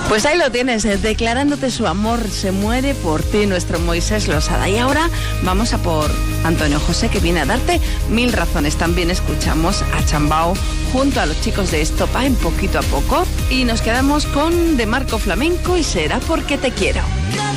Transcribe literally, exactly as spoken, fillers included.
Pues ahí lo tienes, eh, declarándote su amor, se muere por ti nuestro Moisés Losada. Y ahora vamos a por Antonio José, que viene a darte mil razones. También escuchamos a Chambao junto a los chicos de Estopa en Poquito a Poco. Y nos quedamos con De Marco Flamenco y Será porque te quiero.